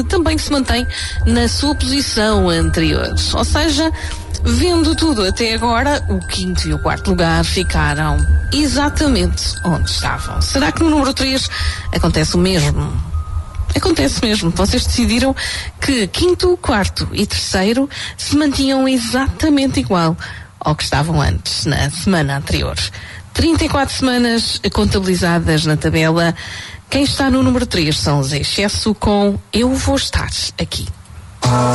também se mantém na sua posição anterior. Ou seja, vendo tudo até agora, o quinto e o quarto lugar ficaram exatamente onde estavam. Será que no número 3 acontece o mesmo? Acontece mesmo. Vocês decidiram que quinto, quarto e terceiro se mantinham exatamente igual ao que estavam antes, na semana anterior. 34 semanas contabilizadas na tabela. Quem está no número 3 são os Excesso com Eu Vou Estar Aqui.